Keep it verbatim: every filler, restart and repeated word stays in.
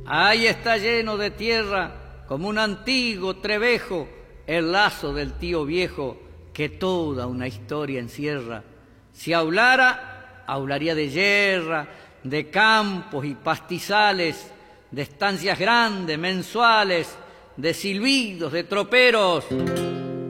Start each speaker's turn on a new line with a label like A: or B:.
A: Ahí está lleno de tierra, como un antiguo trevejo, el lazo del tío viejo, que toda una historia encierra. Si hablara, hablaría de yerra, de campos y pastizales, de estancias grandes, mensuales, de silbidos, de troperos,